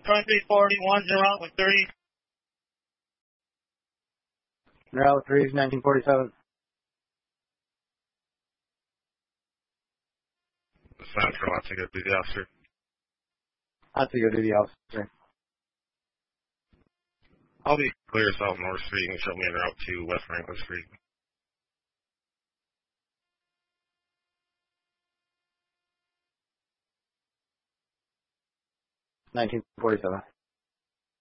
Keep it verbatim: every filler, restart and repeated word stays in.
twenty-three forty-one, zero with three. Route three, nineteen forty-seven. Central, I'll take a duty officer. I'll take a duty officer. I'll be clear South North Street and show me en route to West Franklin Street. nineteen forty-seven.